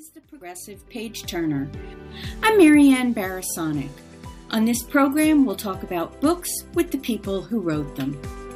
The Progressive Page Turner. I'm Marianne Barasonic. On this program, we'll talk about books with the people who wrote them.